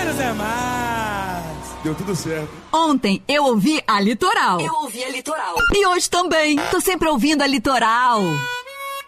menos é mais. Deu tudo certo. Ontem eu ouvi a Litoral. Eu ouvi a Litoral. E hoje também. Tô sempre ouvindo a Litoral.